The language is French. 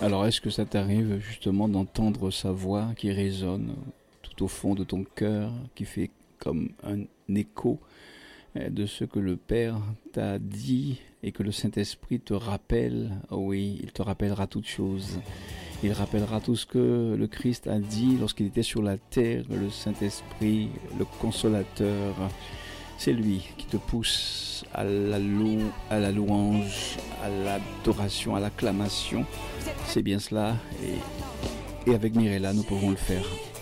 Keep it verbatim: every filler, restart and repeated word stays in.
Alors, est-ce que ça t'arrive justement d'entendre sa voix qui résonne tout au fond de ton cœur, qui fait comme un écho de ce que le Père t'a dit et que le Saint-Esprit te rappelle? Oui, il te rappellera toutes choses. Il rappellera tout ce que le Christ a dit lorsqu'il était sur la terre. Le Saint-Esprit, le Consolateur, c'est lui qui te pousse à la, lou à la louange, à l'adoration, à l'acclamation. C'est bien cela. Et, et avec Mirella, nous pouvons le faire.